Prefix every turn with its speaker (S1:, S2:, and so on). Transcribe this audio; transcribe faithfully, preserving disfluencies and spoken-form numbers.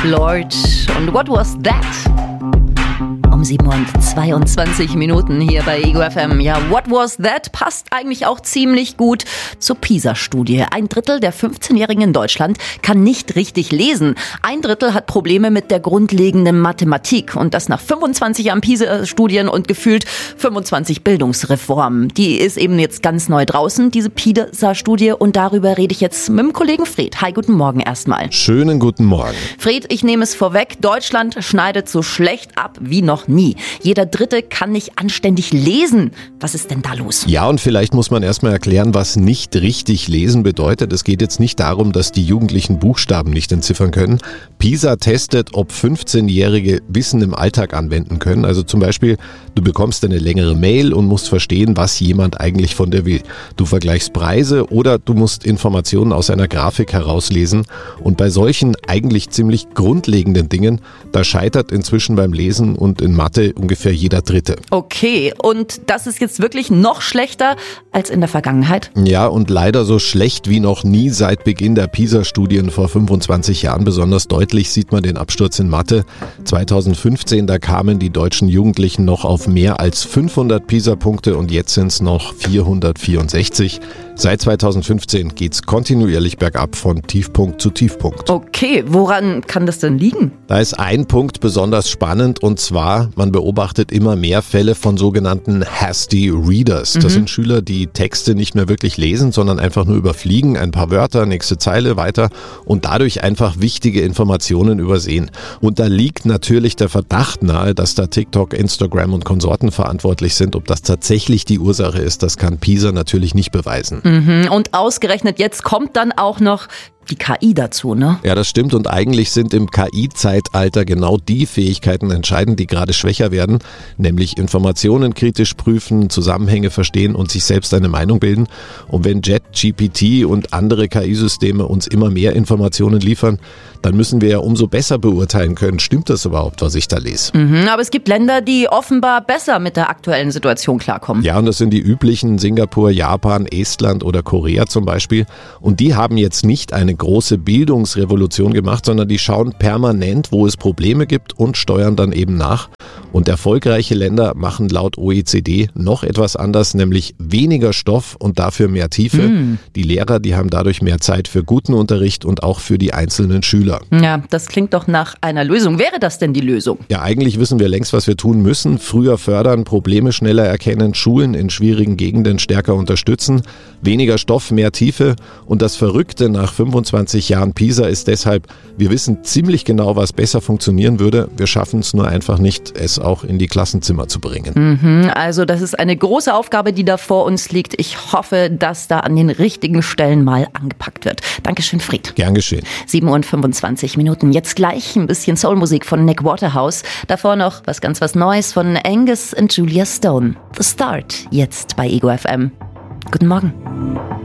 S1: Floyd und What Was That? Um sieben Uhr zweiundzwanzig Minuten hier bei Ego F M. Ja, What Was That passt eigentlich auch ziemlich gut zur PISA-Studie. Ein Drittel der fünfzehnjährigen in Deutschland kann nicht richtig lesen. Ein Drittel hat Probleme mit der grundlegenden Mathematik. Und das nach fünfundzwanzig Jahren PISA-Studien und gefühlt fünfundzwanzig Bildungsreformen. Die ist eben jetzt ganz neu draußen, diese PISA-Studie. Und darüber rede ich jetzt mit dem Kollegen Fred. Hi, guten Morgen erstmal.
S2: Schönen guten Morgen.
S1: Fred, ich nehme es vorweg. Deutschland schneidet so schlecht ab wie noch nie. Jeder Dritte kann nicht anständig lesen. Was ist denn da los?
S2: Ja, und vielleicht muss man erstmal erklären, was nicht richtig lesen bedeutet. Es geht jetzt nicht darum, dass die Jugendlichen Buchstaben nicht entziffern können. PISA testet, ob fünfzehnjährige Wissen im Alltag anwenden können. Also zum Beispiel, du bekommst eine längere Mail und musst verstehen, was jemand eigentlich von dir will. Du vergleichst Preise oder du musst Informationen aus einer Grafik herauslesen. Und bei solchen eigentlich ziemlich grundlegenden Dingen, da scheitert inzwischen beim Lesen und in Mathe ungefähr jeder Dritte.
S1: Okay, und das ist jetzt wirklich noch schlechter als in der Vergangenheit?
S2: Ja, und leider so schlecht wie noch nie seit Beginn der PISA-Studien vor fünfundzwanzig Jahren. Besonders deutlich sieht man den Absturz in Mathe. zweitausendfünfzehn, da kamen die deutschen Jugendlichen noch auf mehr als fünfhundert PISA-Punkte und jetzt sind es noch vierhundertvierundsechzig. Seit zweitausendfünfzehn geht's kontinuierlich bergab von Tiefpunkt zu Tiefpunkt.
S1: Okay, woran kann das denn liegen?
S2: Da ist ein Punkt besonders spannend und zwar, man beobachtet immer mehr Fälle von sogenannten Hasty Readers. Das mhm. sind Schüler, die Texte nicht mehr wirklich lesen, sondern einfach nur überfliegen, ein paar Wörter, nächste Zeile weiter und dadurch einfach wichtige Informationen übersehen. Und da liegt natürlich der Verdacht nahe, dass da TikTok, Instagram und Konsorten verantwortlich sind. Ob das tatsächlich die Ursache ist, das kann PISA natürlich nicht beweisen.
S1: Mhm. Und ausgerechnet jetzt kommt dann auch noch die K I dazu, ne?
S2: Ja, das stimmt und eigentlich sind im K I-Zeitalter genau die Fähigkeiten entscheidend, die gerade schwächer werden, nämlich Informationen kritisch prüfen, Zusammenhänge verstehen und sich selbst eine Meinung bilden. Und wenn ChatGPT und andere K I-Systeme uns immer mehr Informationen liefern, dann müssen wir ja umso besser beurteilen können, stimmt das überhaupt, was ich da lese?
S1: Mhm, aber es gibt Länder, die offenbar besser mit der aktuellen Situation klarkommen.
S2: Ja, und das sind die üblichen Singapur, Japan, Estland oder Korea zum Beispiel. Und die haben jetzt nicht eine große Bildungsrevolution gemacht, sondern die schauen permanent, wo es Probleme gibt und steuern dann eben nach. Und erfolgreiche Länder machen laut O E C D noch etwas anders, nämlich weniger Stoff und dafür mehr Tiefe. Mm. Die Lehrer, die haben dadurch mehr Zeit für guten Unterricht und auch für die einzelnen Schüler.
S1: Ja, das klingt doch nach einer Lösung. Wäre das denn die Lösung?
S2: Ja, eigentlich wissen wir längst, was wir tun müssen. Früher fördern, Probleme schneller erkennen, Schulen in schwierigen Gegenden stärker unterstützen, weniger Stoff, mehr Tiefe. Und das Verrückte nach fünfundzwanzig Jahren PISA ist deshalb, wir wissen ziemlich genau, was besser funktionieren würde. Wir schaffen es nur einfach nicht, es auch in die Klassenzimmer zu bringen.
S1: Mhm, also das ist eine große Aufgabe, die da vor uns liegt. Ich hoffe, dass da an den richtigen Stellen mal angepackt wird. Dankeschön, Fried.
S2: Gern geschehen.
S1: sieben Uhr fünfundzwanzig Minuten. Jetzt gleich ein bisschen Soulmusik von Nick Waterhouse. Davor noch was ganz was Neues von Angus und Julia Stone. The Start, jetzt bei Ego F M. Guten Morgen.